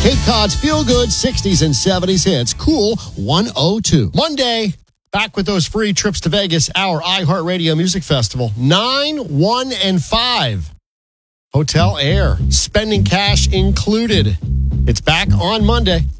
Cape Cod's Feel Good 60s and 70s hits. Cool 102. Monday, back with those free trips to Vegas, our iHeartRadio Music Festival. 9, 1, and 5. Hotel Air. Spending cash included. It's back on Monday.